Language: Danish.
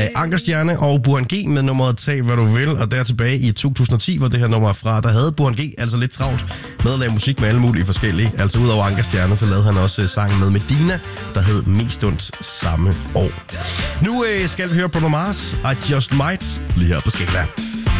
Ankerstjerne og Burhan G med nummeret Tag hvad du vil, og der tilbage i 2010, hvor det her nummer er fra, der havde Burhan G altså lidt travlt med at lave musik med alle mulige forskellige. Altså udover Ankerstjerne, så lavede han også sangen med Medina, der hed Mest ondt samme år. Nu skal vi høre Bruno Mars, I Just Might, lige her på Skala.